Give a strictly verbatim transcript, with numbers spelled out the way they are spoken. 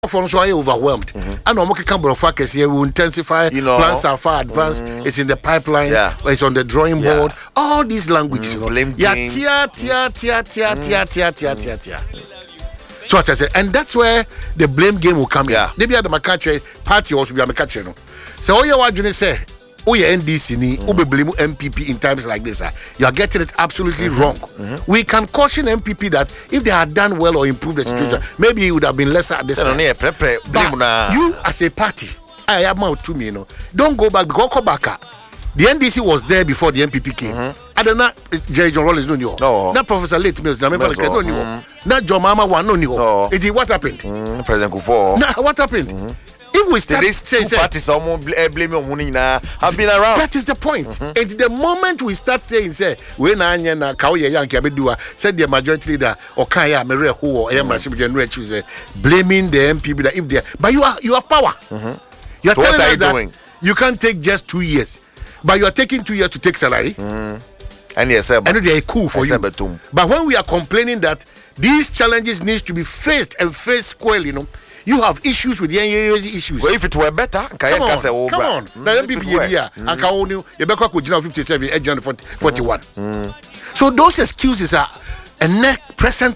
from so I overwhelmed. And I'm working camera focus here will intensify. You know, plans are far advanced. Mm. It's in the pipeline. Yeah. It's on the drawing Yeah. board. All these languages. Mm, you know. blame Yeah, game. tia tia tia tia tia tia tia tia tia. So what I said, and that's where the blame game will come Yeah. in. Maybe at the Makache party also be a Makache. No. So all you want to say, oh yeah, N D C ni, oh be blame M P P in times like this. Uh, you are getting it absolutely mm-hmm. wrong. Mm-hmm. We can caution M P P that if they had done well or improved the situation, mm. maybe it would have been lesser at this time. But you as a party, I am out to me, you know, don't go back because go back. The N D C was there before the M P P came. Mm-hmm. I don't know, Jerry John Rollins no knew. No. Not Professor Late Mills, no knew. Not John Mama one no knew. No. It is what happened. Mm, President Kufuor. Nah, what happened? Mm-hmm. If we start these two say, parties, almost blame on money now have been around. That is the point. Mm-hmm. And the moment we start saying, say, we na anya na kauye yanki abedua, said the majority leader or kaya mere who or em general choose blaming the M P P that if they, but you are you have power. Mm-hmm. You are so telling what are us you that doing? You can't take just two years, but you are taking two years to take salary. Mm. And yes, and they are cool for you. Betum. But when we are complaining that these challenges need to be faced and faced squarely, you know. You have issues with the issues. Well, if it were better, come on, come on. Mm, the M P P here, and Kaonu, Ebeka Kujina fifty-seven, Edge forty-one. So those excuses are a neck present